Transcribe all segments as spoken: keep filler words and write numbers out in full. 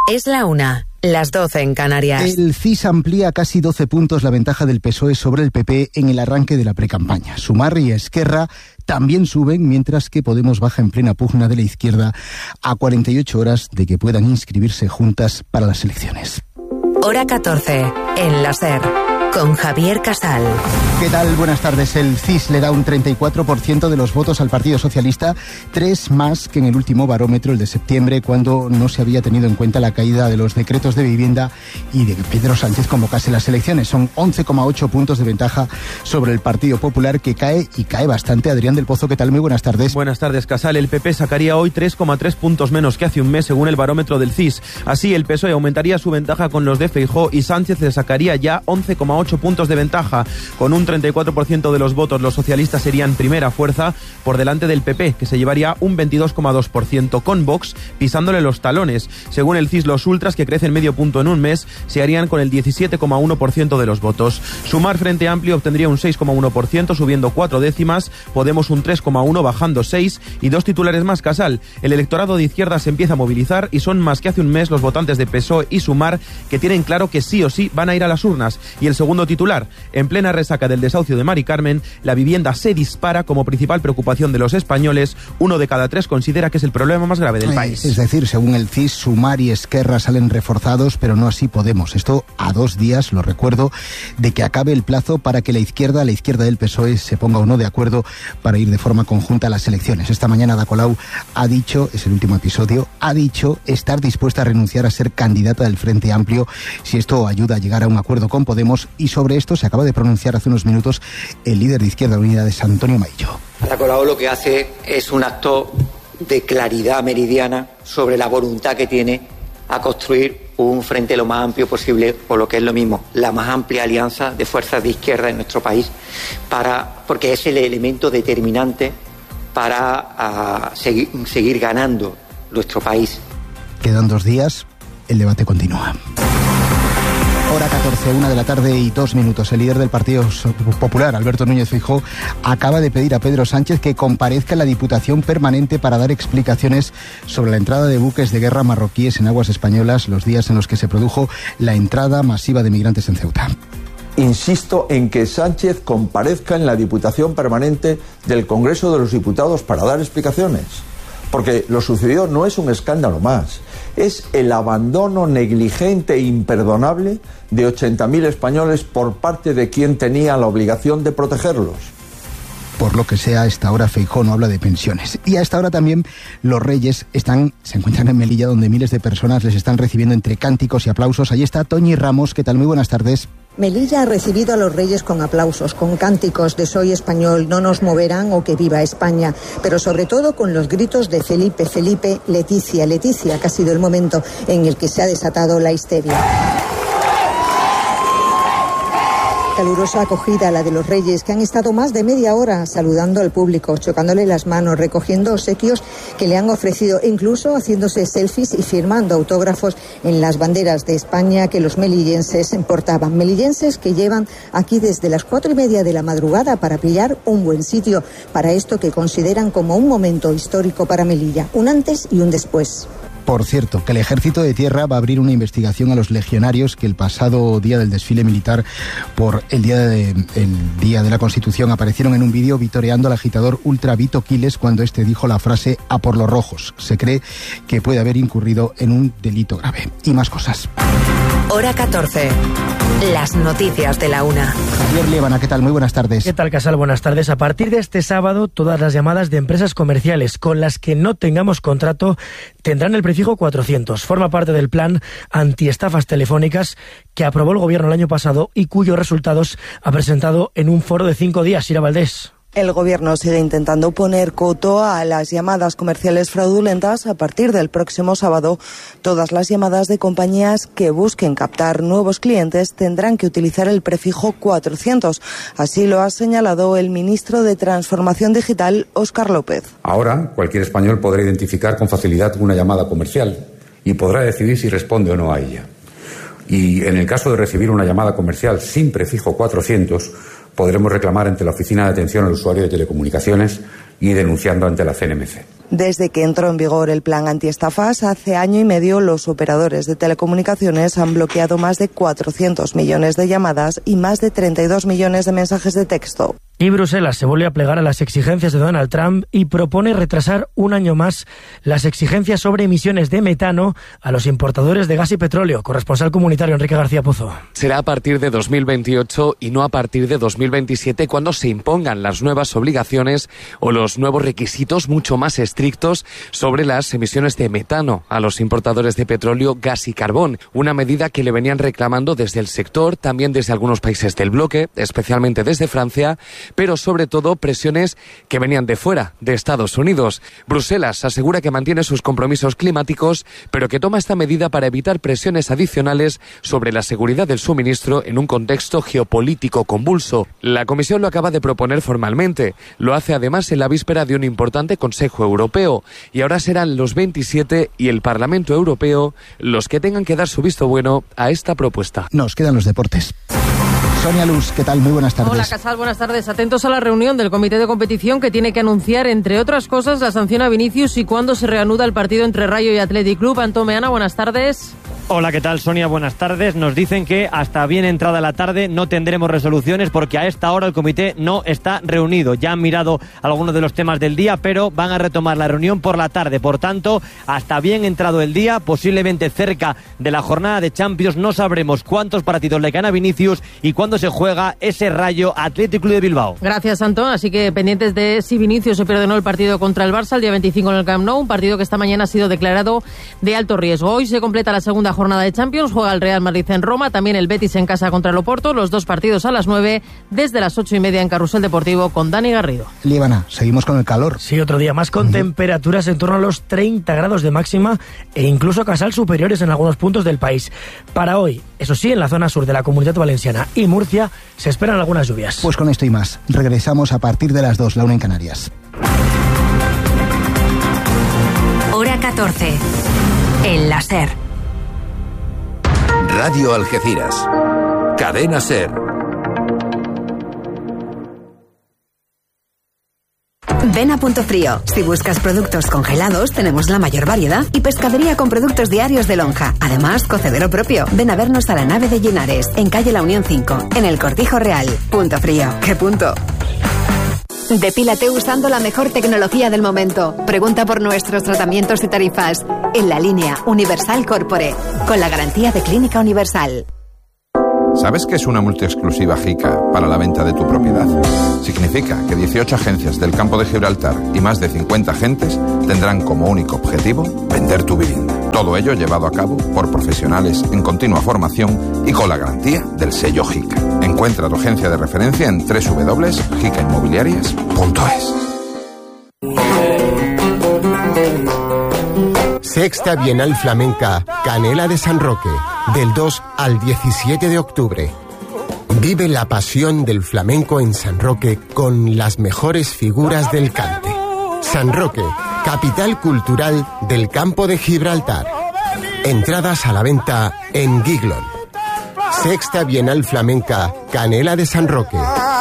Es la una, las doce en Canarias. El C I S amplía casi doce puntos la ventaja del P S O E sobre el P P en el arranque de la precampaña. Sumar y Esquerra también suben, mientras que Podemos baja en plena pugna de la izquierda a cuarenta y ocho horas de que puedan inscribirse juntas para las elecciones. Hora catorce, en la SER, con Javier Casal. ¿Qué tal? Buenas tardes. El C I S le da un treinta y cuatro por ciento de los votos al Partido Socialista, tres más que en el último barómetro, el de septiembre, cuando no se había tenido en cuenta la caída de los decretos de vivienda y de que Pedro Sánchez convocase las elecciones. Son once coma ocho puntos de ventaja sobre el Partido Popular, que cae y cae bastante. Adrián del Pozo, ¿qué tal? Muy buenas tardes. Buenas tardes, Casal. El P P sacaría hoy tres coma tres puntos menos que hace un mes, según el barómetro del C I S. Así, el P S O E aumentaría su ventaja con los de Feijóo y Sánchez le sacaría ya once coma ocho puntos de ventaja. Con un treinta y cuatro por ciento de los votos, los socialistas serían primera fuerza por delante del P P, que se llevaría un veintidós coma dos por ciento, con Vox pisándole los talones. Según el C I S, los ultras, que crecen medio punto en un mes, se harían con el diecisiete coma uno por ciento de los votos. Sumar Frente Amplio obtendría un seis coma uno por ciento, subiendo cuatro décimas, Podemos un tres coma uno, bajando seis, y dos titulares más, Casal. El electorado de izquierda se empieza a movilizar y son más que hace un mes los votantes de P S O E y Sumar, que tienen claro que sí o sí van a ir a las urnas. Y el segundo titular: en plena resaca del desahucio de Mari Carmen, la vivienda se dispara como principal preocupación de los españoles. Uno de cada tres considera que es el problema más grave del país. Es decir, según el C I S, Sumar y Esquerra salen reforzados, pero no así Podemos. Esto a dos días, lo recuerdo, de que acabe el plazo para que la izquierda, la izquierda del P S O E, se ponga o no de acuerdo para ir de forma conjunta a las elecciones. Esta mañana Ada Colau ha dicho, es el último episodio, ha dicho estar dispuesta a renunciar a ser candidata del Frente Amplio si esto ayuda a llegar a un acuerdo con Podemos, y sobre esto se acaba de pronunciar hace unos minutos el líder de Izquierda Unida, de Antonio Maillo. Ada Colau lo que hace es un acto de claridad meridiana sobre la voluntad que tiene a construir un frente lo más amplio posible, por lo que es lo mismo, la más amplia alianza de fuerzas de izquierda en nuestro país, para, porque es el elemento determinante para uh, seguir, seguir ganando nuestro país. Quedan dos días, el debate continúa. Hora catorce, una de la tarde y dos minutos. El líder del Partido Popular, Alberto Núñez Feijóo, acaba de pedir a Pedro Sánchez que comparezca en la Diputación Permanente para dar explicaciones sobre la entrada de buques de guerra marroquíes en aguas españolas, los días en los que se produjo la entrada masiva de migrantes en Ceuta. Insisto en que Sánchez comparezca en la Diputación Permanente del Congreso de los Diputados para dar explicaciones. Porque lo sucedido no es un escándalo más, es el abandono negligente e imperdonable de ochenta mil españoles por parte de quien tenía la obligación de protegerlos. Por lo que sea, a esta hora Feijóo no habla de pensiones. Y a esta hora también los Reyes están, se encuentran en Melilla, donde miles de personas les están recibiendo entre cánticos y aplausos. Allí está Toñi Ramos. ¿Qué tal? Muy buenas tardes. Melilla ha recibido a los Reyes con aplausos, con cánticos de Soy español, no nos moverán o que viva España, pero sobre todo con los gritos de Felipe, Felipe, Leticia, Leticia, que ha sido el momento en el que se ha desatado la histeria. Calurosa acogida la de los Reyes, que han estado más de media hora saludando al público, chocándole las manos, recogiendo obsequios que le han ofrecido, incluso haciéndose selfies y firmando autógrafos en las banderas de España que los melillenses portaban. Melillenses que llevan aquí desde las cuatro y media de la madrugada para pillar un buen sitio para esto que consideran como un momento histórico para Melilla, un antes y un después. Por cierto, que el Ejército de Tierra va a abrir una investigación a los legionarios que el pasado día del desfile militar por el día de, el día de la Constitución aparecieron en un vídeo vitoreando al agitador ultra Vito Quiles cuando este dijo la frase "a por los rojos". Se cree que puede haber incurrido en un delito grave. Y más cosas. Hora catorce. Las noticias de la una. Javier Liébana, ¿qué tal? Muy buenas tardes. ¿Qué tal, Casal? Buenas tardes. A partir de este sábado, todas las llamadas de empresas comerciales con las que no tengamos contrato tendrán el prefijo cuatrocientos. Forma parte del plan antiestafas telefónicas que aprobó el Gobierno el año pasado y cuyos resultados ha presentado en un foro de cinco días. Ira Valdés. El Gobierno sigue intentando poner coto a las llamadas comerciales fraudulentas. A partir del próximo sábado, todas las llamadas de compañías que busquen captar nuevos clientes tendrán que utilizar el prefijo cuatrocientos. Así lo ha señalado el ministro de Transformación Digital, Óscar López. Ahora, cualquier español podrá identificar con facilidad una llamada comercial y podrá decidir si responde o no a ella. Y en el caso de recibir una llamada comercial sin prefijo cuatrocientos, podremos reclamar ante la Oficina de Atención al Usuario de Telecomunicaciones y denunciando ante la C N M C. Desde que entró en vigor el plan antiestafas, hace año y medio los operadores de telecomunicaciones han bloqueado más de cuatrocientos millones de llamadas y más de treinta y dos millones de mensajes de texto. Y Bruselas se vuelve a plegar a las exigencias de Donald Trump y propone retrasar un año más las exigencias sobre emisiones de metano a los importadores de gas y petróleo. Corresponsal comunitario Enrique García Pozo. Será a partir de dos mil veintiocho y no a partir de dos mil veintisiete cuando se impongan las nuevas obligaciones o los nuevos requisitos mucho más estrictos sobre las emisiones de metano a los importadores de petróleo, gas y carbón. Una medida que le venían reclamando desde el sector, también desde algunos países del bloque, especialmente desde Francia, pero sobre todo presiones que venían de fuera, de Estados Unidos. Bruselas asegura que mantiene sus compromisos climáticos, pero que toma esta medida para evitar presiones adicionales sobre la seguridad del suministro en un contexto geopolítico convulso. La Comisión lo acaba de proponer formalmente. Lo hace además en la víspera de un importante Consejo Europeo. Y ahora serán los veintisiete y el Parlamento Europeo los que tengan que dar su visto bueno a esta propuesta. Nos quedan los deportes. Sonia Luz, ¿qué tal? Muy buenas tardes. Hola, Casal, buenas tardes. Atentos a la reunión del Comité de Competición que tiene que anunciar, entre otras cosas, la sanción a Vinicius y cuándo se reanuda el partido entre Rayo y Athletic Club. Antón Meana, buenas tardes. Hola, ¿qué tal, Sonia? Buenas tardes. Nos dicen que hasta bien entrada la tarde no tendremos resoluciones porque a esta hora el comité no está reunido. Ya han mirado algunos de los temas del día, pero van a retomar la reunión por la tarde. Por tanto, hasta bien entrado el día, posiblemente cerca de la jornada de Champions, no sabremos cuántos partidos le caen a Vinicius y cuándo se juega ese Rayo Athletic Club de Bilbao. Gracias, Antón. Así que pendientes de si Vinicius se pierde o no el partido contra el Barça el día veinticinco en el Camp Nou, un partido que esta mañana ha sido declarado de alto riesgo. Hoy se completa la segunda jornada de Champions, juega el Real Madrid en Roma, también el Betis en casa contra el Oporto, los dos partidos a las nueve, desde las ocho y media en Carrusel Deportivo con Dani Garrido. Líbana, seguimos con el calor. Sí, otro día más con uh-huh. temperaturas en torno a los treinta grados de máxima e incluso Casal superiores en algunos puntos del país. Para hoy, eso sí, en la zona sur de la Comunidad Valenciana y Murcia se esperan algunas lluvias. Pues con esto y más, regresamos a partir de las dos, la una en Canarias. Hora catorce, en la SER. Radio Algeciras. Cadena SER. Ven a Punto Frío. Si buscas productos congelados, tenemos la mayor variedad y pescadería con productos diarios de lonja. Además, cocedero propio. Ven a vernos a la nave de Linares, en calle La Unión cinco, en el Cortijo Real. Punto Frío. ¿Qué punto? Depílate usando la mejor tecnología del momento. Pregunta por nuestros tratamientos y tarifas en la línea Universal Corpore, con la garantía de Clínica Universal. ¿Sabes qué es una multiexclusiva JICA para la venta de tu propiedad? Significa que dieciocho agencias del campo de Gibraltar y más de cincuenta agentes tendrán como único objetivo vender tu vivienda. Todo ello llevado a cabo por profesionales en continua formación y con la garantía del sello JICA. Encuentra tu agencia de referencia en doble u doble u doble u punto jica inmobiliarias punto es. Sexta Bienal Flamenca Canela de San Roque, del dos al diecisiete de octubre. Vive la pasión del flamenco en San Roque con las mejores figuras del cante. San Roque, capital cultural del campo de Gibraltar. Entradas a la venta en Giglon. Sexta Bienal Flamenca Canela de San Roque.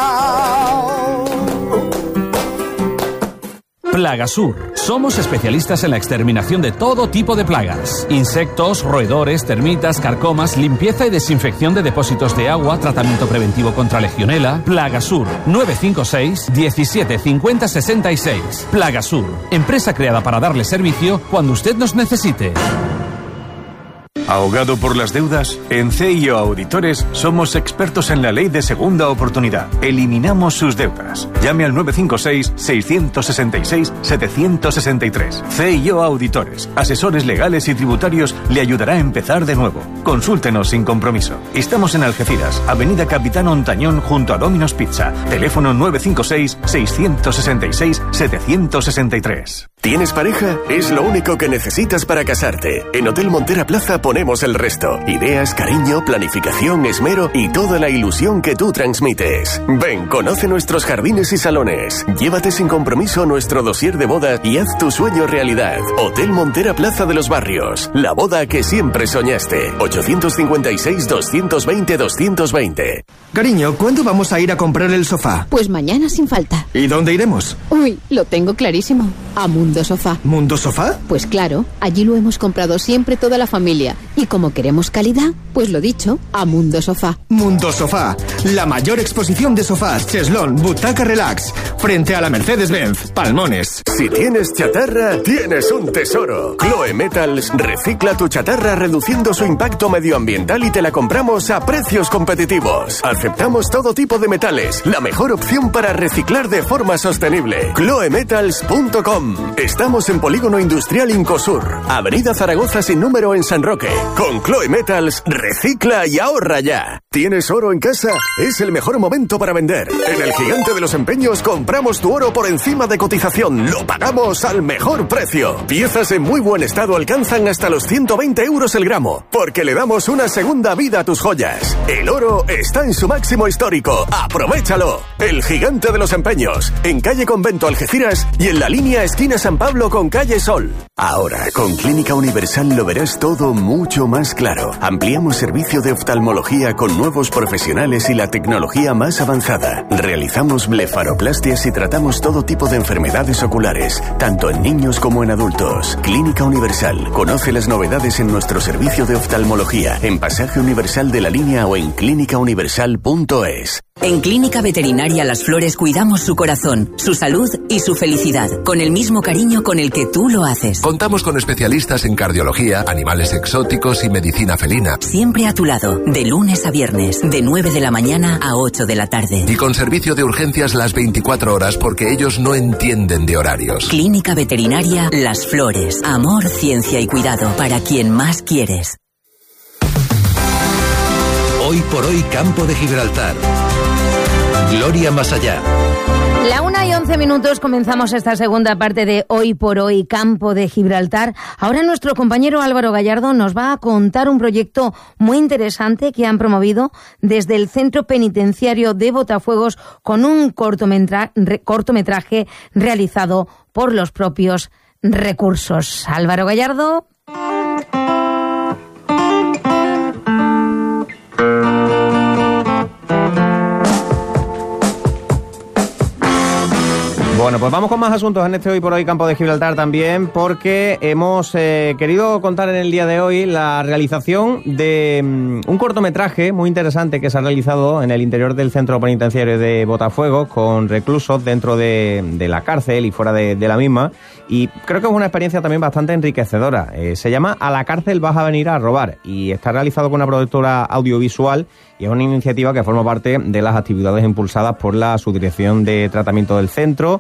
Plagasur. Somos especialistas en la exterminación de todo tipo de plagas. Insectos, roedores, termitas, carcomas, limpieza y desinfección de depósitos de agua, tratamiento preventivo contra legionela. Plagasur. nueve cinco seis, diecisiete cincuenta sesenta y seis. Plagasur. Empresa creada para darle servicio cuando usted nos necesite. ¿Ahogado por las deudas? En C I O Auditores somos expertos en la ley de segunda oportunidad. Eliminamos sus deudas. Llame al nueve cinco seis, seis seis seis, siete seis tres. C I O Auditores, asesores legales y tributarios, le ayudará a empezar de nuevo. Consúltenos sin compromiso. Estamos en Algeciras, Avenida Capitán Ontañón, junto a Domino's Pizza. Teléfono nueve cinco seis, seis seis seis, siete seis tres. ¿Tienes pareja? Es lo único que necesitas para casarte. En Hotel Montera Plaza ponemos el resto. Ideas, cariño, planificación, esmero y toda la ilusión que tú transmites. Ven, conoce nuestros jardines y salones. Llévate sin compromiso nuestro dossier de bodas y haz tu sueño realidad. Hotel Montera Plaza de los Barrios. La boda que siempre soñaste. ochocientos cincuenta y seis, doscientos veinte, doscientos veinte. Cariño, ¿cuándo vamos a ir a comprar el sofá? Pues mañana sin falta. ¿Y dónde iremos? Uy, lo tengo clarísimo. A Mundo Sofá. ¿Mundo Sofá? Pues claro, allí lo hemos comprado siempre toda la familia. Y como queremos calidad, pues lo dicho, a Mundo Sofá. Mundo Sofá, la mayor exposición de sofás, cheslón, butaca relax, frente a la Mercedes-Benz, Palmones. Si tienes chatarra, tienes un tesoro. Chloe Metals recicla tu chatarra reduciendo su impacto medioambiental y te la compramos a precios competitivos. Aceptamos todo tipo de metales, la mejor opción para reciclar de forma sostenible. chloe metals punto com. Estamos en Polígono Industrial Incosur, Avenida Zaragoza sin número en San Roque. Con Chloe Metals, recicla y ahorra ya. ¿Tienes oro en casa? Es el mejor momento para vender. En el Gigante de los Empeños compramos tu oro por encima de cotización. Lo pagamos al mejor precio. Piezas en muy buen estado alcanzan hasta los ciento veinte euros el gramo, porque le damos una segunda vida a tus joyas. El oro está en su máximo histórico. ¡Aprovechalo! El Gigante de los Empeños, en calle Convento Algeciras y en la línea esquina San Pablo con calle Sol. Ahora, con Clínica Universal lo verás todo mucho más claro. Ampliamos servicio de oftalmología con nuevos profesionales y la tecnología más avanzada. Realizamos blefaroplastias y tratamos todo tipo de enfermedades oculares, tanto en niños como en adultos. Clínica Universal. Conoce las novedades en nuestro servicio de oftalmología, en Pasaje Universal de la Línea o en clínica universal punto es. En Clínica Veterinaria Las Flores cuidamos su corazón, su salud y su felicidad, con el mismo cariño con el que tú lo haces. Contamos con especialistas en cardiología, animales exóticos y medicina felina. Siempre a tu lado, de lunes a viernes, de nueve de la mañana a ocho de la tarde. Y con servicio de urgencias las veinticuatro horas porque ellos no entienden de horarios. Clínica Veterinaria Las Flores. Amor, ciencia y cuidado para quien más quieres. Hoy por hoy, Campo de Gibraltar. Gloria más allá. La una y once minutos comenzamos esta segunda parte de Hoy por Hoy, Campo de Gibraltar. Ahora nuestro compañero Álvaro Gallardo nos va a contar un proyecto muy interesante que han promovido desde el Centro Penitenciario de Botafuegos con un cortometra- re- cortometraje realizado por los propios recursos. Álvaro Gallardo. Bueno, pues vamos con más asuntos en este Hoy por Hoy Campo de Gibraltar también, porque hemos eh, querido contar en el día de hoy la realización de um, un cortometraje muy interesante que se ha realizado en el interior del Centro Penitenciario de Botafuegos con reclusos dentro de, de la cárcel y fuera de, de la misma, y creo que es una experiencia también bastante enriquecedora. Eh, se llama A la cárcel vas a venir a robar y está realizado con una productora audiovisual y es una iniciativa que forma parte de las actividades impulsadas por la Subdirección de Tratamiento del Centro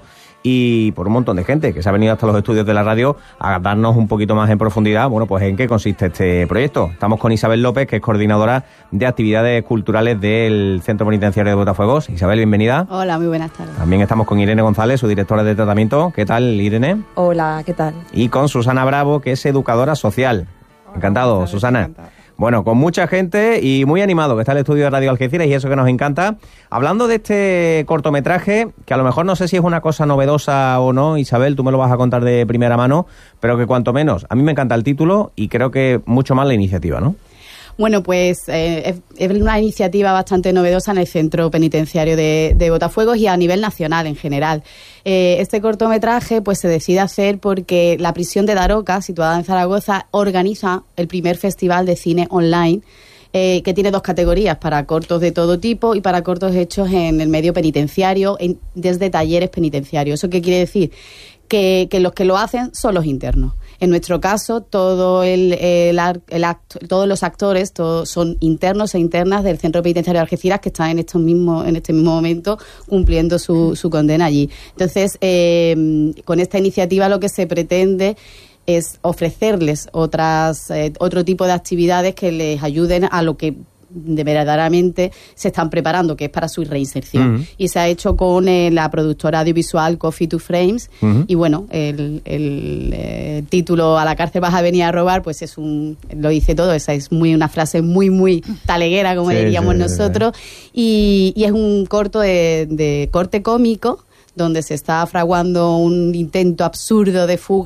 y por un montón de gente que se ha venido hasta los estudios de la radio a darnos un poquito más en profundidad, bueno, pues en qué consiste este proyecto. Estamos con Isabel López, que es coordinadora de actividades culturales del Centro Penitenciario de Botafuegos. Isabel, bienvenida. Hola, muy buenas tardes. También estamos con Irene González, su directora de tratamiento. ¿Qué tal, Irene? Hola, ¿qué tal? Y con Susana Bravo, que es educadora social. Hola, encantado, Susana. Encantado. Bueno, con mucha gente y muy animado, que está el estudio de Radio Algeciras y eso que nos encanta. Hablando de este cortometraje, que a lo mejor no sé si es una cosa novedosa o no, Isabel, tú me lo vas a contar de primera mano, pero que cuanto menos, a mí me encanta el título y creo que mucho más la iniciativa, ¿no? Bueno, pues eh, es, es una iniciativa bastante novedosa en el Centro Penitenciario de, de Botafuegos y a nivel nacional en general. Eh, este cortometraje pues se decide hacer porque la prisión de Daroca, situada en Zaragoza, organiza el primer festival de cine online eh, que tiene dos categorías, para cortos de todo tipo y para cortos hechos en el medio penitenciario, en, desde talleres penitenciarios. ¿Eso qué quiere decir? Que, que los que lo hacen son los internos. En nuestro caso, todo el, el, el acto, todos los actores todos son internos e internas del Centro Penitenciario de Algeciras que están en, estos mismos, en este mismo momento cumpliendo su, su condena allí. Entonces, eh, con esta iniciativa lo que se pretende es ofrecerles otras eh, otro tipo de actividades que les ayuden a lo que de verdaderamente se están preparando, que es para su reinserción. Uh-huh. Y se ha hecho con eh, la productora audiovisual Coffee to Frames. Uh-huh. Y bueno, el, el eh, título A la cárcel vas a venir a robar, pues es un, lo dice todo. Esa es muy una frase muy, muy taleguera, como sí, diríamos sí, nosotros. Sí. Y, y es un corto de, de corte cómico, donde se está fraguando un intento absurdo de fuga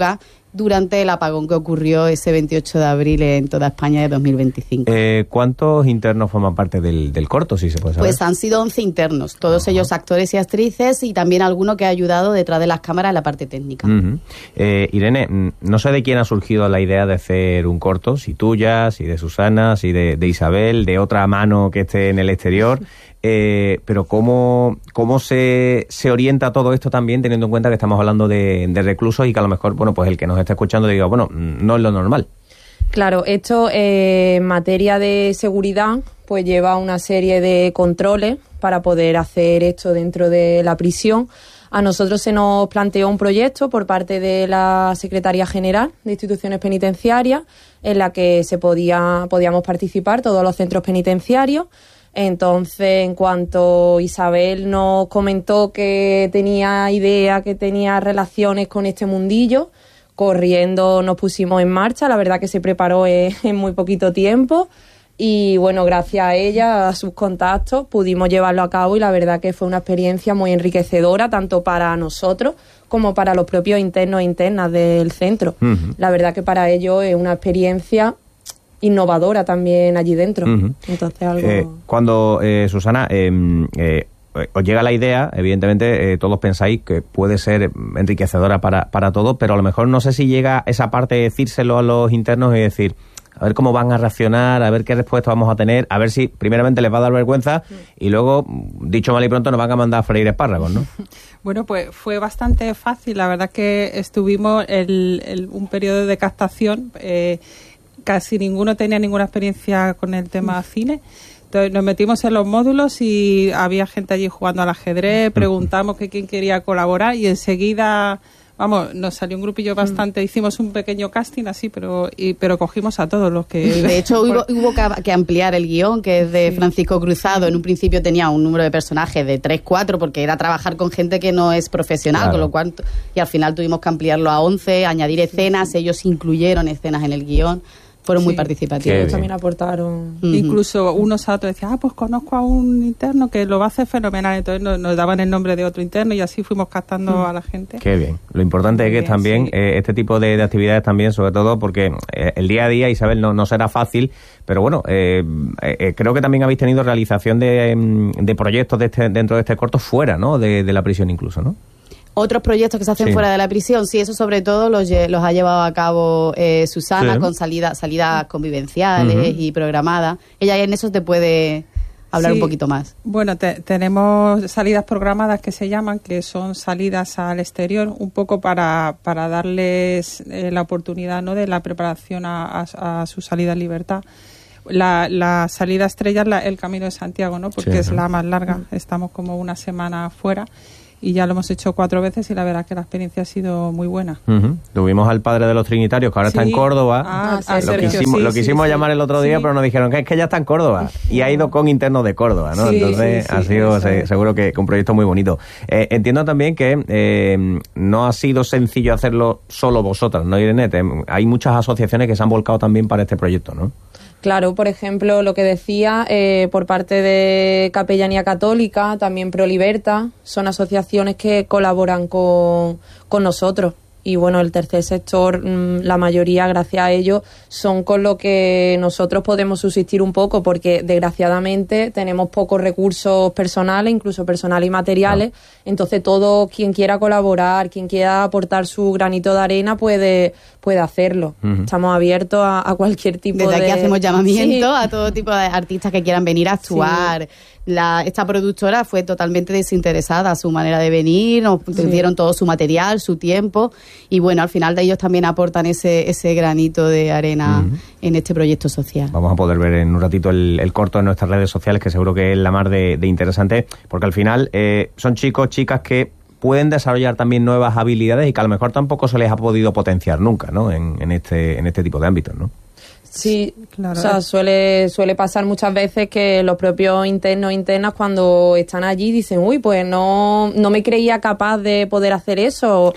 durante el apagón que ocurrió ese veintiocho de abril en toda España de dos mil veinticinco. Eh, ¿Cuántos internos forman parte del, del corto, si se puede saber? Pues han sido once internos, todos uh-huh. ellos actores y actrices, y también alguno que ha ayudado detrás de las cámaras en la parte técnica. Uh-huh. eh, Irene, no sé de quién ha surgido la idea de hacer un corto, si tuya, si de Susana, si de, de Isabel, de otra mano que esté en el exterior. Eh, pero cómo, cómo se, se orienta todo esto también, teniendo en cuenta que estamos hablando de, de reclusos y que a lo mejor, bueno, pues el que nos está escuchando diga, bueno, no es lo normal. Claro, esto eh, en materia de seguridad pues lleva una serie de controles para poder hacer esto dentro de la prisión. A nosotros se nos planteó un proyecto por parte de la Secretaría General de Instituciones Penitenciarias en la que se podía podíamos participar todos los centros penitenciarios. Entonces, en cuanto Isabel nos comentó que tenía idea, que tenía relaciones con este mundillo, corriendo nos pusimos en marcha. La verdad que se preparó en, en muy poquito tiempo y, bueno, gracias a ella, a sus contactos, pudimos llevarlo a cabo y la verdad que fue una experiencia muy enriquecedora, tanto para nosotros como para los propios internos e internas del centro. Uh-huh. La verdad que para ellos es una experiencia innovadora también allí dentro. Uh-huh. Entonces algo... Eh, cuando, eh, Susana, eh, eh, os llega la idea, evidentemente eh, todos pensáis que puede ser enriquecedora para, para todos, pero a lo mejor no sé si llega esa parte de decírselo a los internos y decir, a ver cómo van a reaccionar, a ver qué respuesta vamos a tener, a ver si primeramente les va a dar vergüenza y luego, dicho mal y pronto, nos van a mandar a freír espárragos, ¿no? Bueno, pues fue bastante fácil. La verdad que estuvimos el, el, un periodo de captación, eh, casi ninguno tenía ninguna experiencia con el tema cine. Entonces nos metimos en los módulos y había gente allí jugando al ajedrez, preguntamos que quién quería colaborar y enseguida, vamos, nos salió un grupillo bastante, hicimos un pequeño casting así, pero y, pero cogimos a todos los que... De hecho hubo, hubo que, que ampliar el guión, que es de sí. Francisco Cruzado. En un principio tenía un número de personajes de tres, cuatro, porque era trabajar con gente que no es profesional, claro. Con lo cual, y al final tuvimos que ampliarlo a once, añadir escenas, ellos incluyeron escenas en el guión. Fueron sí, muy participativos. También aportaron. Uh-huh. Incluso unos a otros decían, ah, pues conozco a un interno que lo va a hacer fenomenal. Entonces nos, nos daban el nombre de otro interno y así fuimos captando uh-huh. a la gente. Qué bien. Lo importante muy es que bien, también sí. eh, este tipo de, de actividades también, sobre todo porque eh, el día a día, Isabel, no, no será fácil, pero bueno, eh, eh, creo que también habéis tenido realización de, de proyectos de este, dentro de este corto fuera, ¿no? De, de la prisión incluso, ¿no? Otros proyectos que se hacen sí. fuera de la prisión, sí, eso sobre todo los, los ha llevado a cabo eh, Susana, sí. con salida, salidas convivenciales uh-huh. y programadas. Ella en eso te puede hablar sí. un poquito más. Bueno, te, tenemos salidas programadas que se llaman, que son salidas al exterior, un poco para, para darles eh, la oportunidad, ¿no?, de la preparación a, a, a su salida en libertad. La, la salida estrella es la, el Camino de Santiago, ¿no?, porque sí, es ¿no? la más larga. Uh-huh. Estamos como una semana fuera. Y ya lo hemos hecho cuatro veces y la verdad que la experiencia ha sido muy buena. Uh-huh. Tuvimos al padre de los Trinitarios, que ahora sí. está en Córdoba. Ah, ah, lo, quisimos, sí, lo quisimos sí, llamar sí. el otro día, sí. pero nos dijeron que es que ya está en Córdoba. Y ha ido con internos de Córdoba, ¿no? Sí, Entonces sí, sí, ha sido se, seguro que, que un proyecto muy bonito. Eh, entiendo también que eh, no ha sido sencillo hacerlo solo vosotras, ¿no, Irene? Te, hay muchas asociaciones que se han volcado también para este proyecto, ¿no? Claro, por ejemplo, lo que decía, eh, por parte de Capellanía Católica, también ProLiberta, son asociaciones que colaboran con, con nosotros. Y bueno, el tercer sector, la mayoría, gracias a ellos, son con lo que nosotros podemos subsistir un poco, porque desgraciadamente tenemos pocos recursos personales, incluso personales y materiales. Ah. Entonces todo quien quiera colaborar, quien quiera aportar su granito de arena puede, puede hacerlo. Uh-huh. Estamos abiertos a, a cualquier tipo Desde de... Desde aquí hacemos llamamiento sí. a todo tipo de artistas que quieran venir a actuar. Sí. La, esta productora fue totalmente desinteresada a su manera de venir, nos sí. dieron todo su material, su tiempo, y bueno, al final de ellos también aportan ese, ese granito de arena uh-huh. en este proyecto social. Vamos a poder ver en un ratito el, el corto en nuestras redes sociales, que seguro que es la más de, de interesante, porque al final eh, son chicos, chicas que pueden desarrollar también nuevas habilidades y que a lo mejor tampoco se les ha podido potenciar nunca, ¿no? En, en este, en este tipo de ámbitos, ¿no? Sí, claro. O sea, suele, suele pasar muchas veces que los propios internos e internas cuando están allí dicen, uy, pues no, no me creía capaz de poder hacer eso. Claro.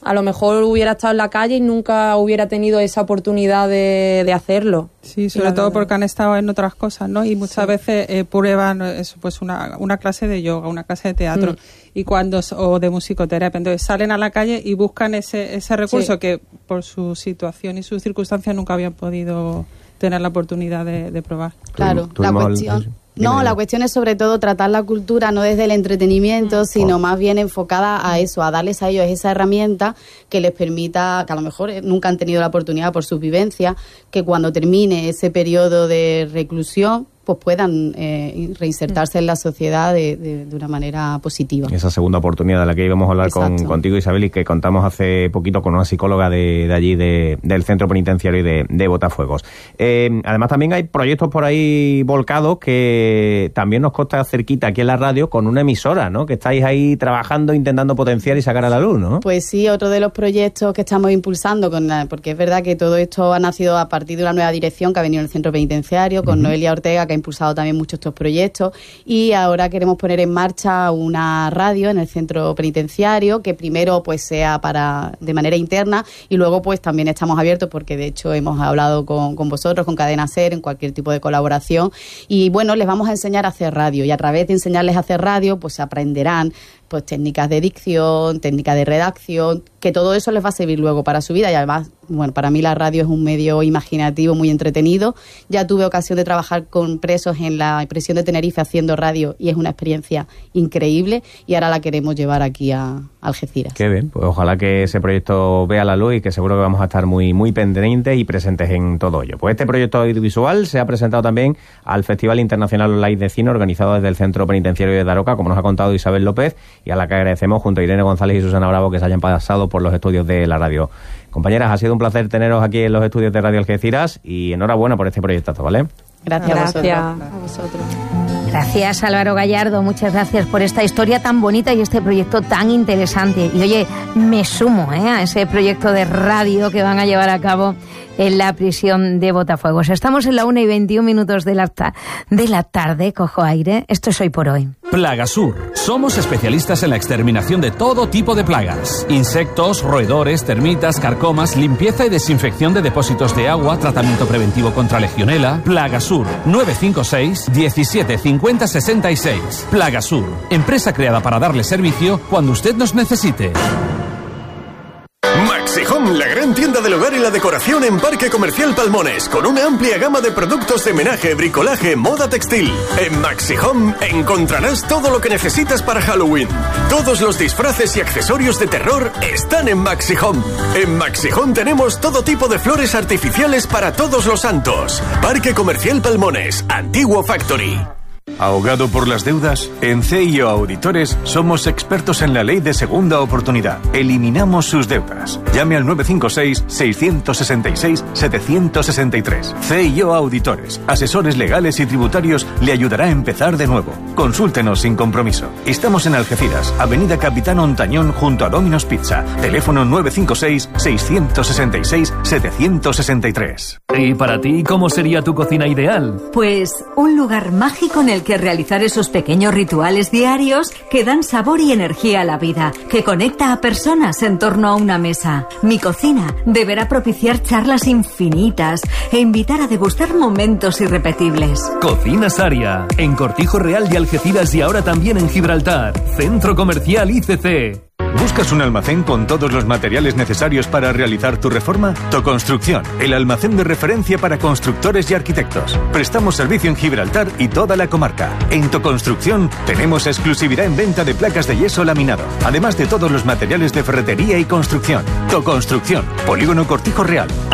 a lo mejor hubiera estado en la calle y nunca hubiera tenido esa oportunidad de, de hacerlo. Sí, sobre todo verdad. Porque han estado en otras cosas, ¿no? Y muchas sí. veces eh, prueban eso, pues una, una clase de yoga, una clase de teatro, mm. y cuando o de musicoterapia. Entonces salen a la calle y buscan ese, ese recurso sí. que por su situación y sus circunstancias nunca habían podido tener la oportunidad de, de probar. Claro, la cuestión... No, la cuestión es sobre todo tratar la cultura no desde el entretenimiento, sino más bien enfocada a eso, a darles a ellos esa herramienta que les permita, que a lo mejor nunca han tenido la oportunidad por sus vivencias, que cuando termine ese periodo de reclusión, pues puedan eh, reinsertarse en la sociedad de, de, de una manera positiva. Esa segunda oportunidad de la que íbamos a hablar con, contigo, Isabel, y que contamos hace poquito con una psicóloga de, de allí, de, del centro penitenciario de, de Botafuegos. Eh, además, también hay proyectos por ahí volcados que también nos consta cerquita aquí en la radio con una emisora, ¿no? Que estáis ahí trabajando, intentando potenciar y sacar a la luz, ¿no? Pues sí, otro de los proyectos que estamos impulsando, con la, porque es verdad que todo esto ha nacido a partir de una nueva dirección que ha venido en el centro penitenciario, con uh-huh. Noelia Ortega, que ha impulsado también muchos estos proyectos, y ahora queremos poner en marcha una radio en el centro penitenciario que primero pues sea para de manera interna y luego pues también estamos abiertos, porque de hecho hemos hablado con, con vosotros, con Cadena Ser, en cualquier tipo de colaboración, y bueno, les vamos a enseñar a hacer radio, y a través de enseñarles a hacer radio pues aprenderán pues técnicas de dicción, técnicas de redacción, que todo eso les va a servir luego para su vida. Y además, bueno, para mí la radio es un medio imaginativo muy entretenido. Ya tuve ocasión de trabajar con presos en la prisión de Tenerife haciendo radio y es una experiencia increíble, y ahora la queremos llevar aquí a Algeciras. Qué bien, pues ojalá que ese proyecto vea la luz y que seguro que vamos a estar muy, muy pendientes y presentes en todo ello. Pues este proyecto audiovisual se ha presentado también al Festival Internacional Online de Cine organizado desde el Centro Penitenciario de Daroca, como nos ha contado Isabel López, y a la que agradecemos junto a Irene González y Susana Bravo que se hayan pasado por los estudios de la radio. Compañeras, ha sido un placer teneros aquí en los estudios de Radio Algeciras y enhorabuena por este proyectazo, ¿vale? Gracias, gracias a vosotros. A vosotros. Gracias, Álvaro Gallardo, muchas gracias por esta historia tan bonita y este proyecto tan interesante. Y oye, me sumo ¿eh? a ese proyecto de radio que van a llevar a cabo en la prisión de Botafuegos. Estamos en la una y veintiún minutos de la, ta- de la tarde, cojo aire. Esto es Hoy por Hoy. Plagasur. Somos especialistas en la exterminación de todo tipo de plagas. Insectos, roedores, termitas, carcomas, limpieza y desinfección de depósitos de agua, tratamiento preventivo contra legionela. Plagasur. nueve cinco seis, diecisiete cincuenta sesenta y seis. Plagasur. Empresa creada para darle servicio cuando usted nos necesite. Maxi Home, la gran tienda del hogar y la decoración en Parque Comercial Palmones, con una amplia gama de productos de menaje, bricolaje, moda textil. En Maxi Home encontrarás todo lo que necesitas para Halloween. Todos los disfraces y accesorios de terror están en Maxi Home. En Maxi Home tenemos todo tipo de flores artificiales para todos los santos. Parque Comercial Palmones, Antiguo Factory. ¿Ahogado por las deudas? En C I O Auditores somos expertos en la ley de segunda oportunidad. Eliminamos sus deudas. Llame al nueve cinco seis, seis seis seis, siete seis tres. C I O Auditores, asesores legales y tributarios, le ayudará a empezar de nuevo. Consúltenos sin compromiso. Estamos en Algeciras, Avenida Capitán Ontañón, junto a Domino's Pizza. Teléfono nueve cinco seis, seis seis seis, siete seis tres. ¿Y para ti cómo sería tu cocina ideal? Pues un lugar mágico en el que realizar esos pequeños rituales diarios que dan sabor y energía a la vida, que conecta a personas en torno a una mesa. Mi cocina deberá propiciar charlas infinitas e invitar a degustar momentos irrepetibles. Cocina Saria, en Cortijo Real de Algeciras y ahora también en Gibraltar. Centro Comercial I C C. ¿Buscas un almacén con todos los materiales necesarios para realizar tu reforma? Toconstrucción, el almacén de referencia para constructores y arquitectos. Prestamos servicio en Gibraltar y toda la comarca. En Toconstrucción tenemos exclusividad en venta de placas de yeso laminado, además de todos los materiales de ferretería y construcción. Toconstrucción, Polígono Cortijo Real.